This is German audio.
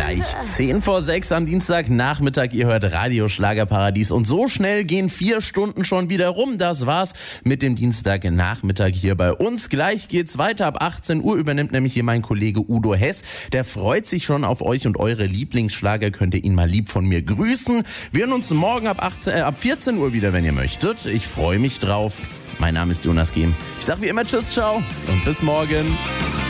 Gleich 5:10 am Dienstagnachmittag. Ihr hört Radio Schlagerparadies. Und so schnell gehen 4 Stunden schon wieder rum. Das war's mit dem Dienstagnachmittag hier bei uns. Gleich geht's weiter. Ab 18 Uhr übernimmt nämlich hier mein Kollege Udo Hess. Der freut sich schon auf euch und eure Lieblingsschlager. Könnt ihr ihn mal lieb von mir grüßen. Wir hören uns morgen ab 14 Uhr wieder, wenn ihr möchtet. Ich freue mich drauf. Mein Name ist Jonas Gehm. Ich sag wie immer Tschüss, ciao und bis morgen.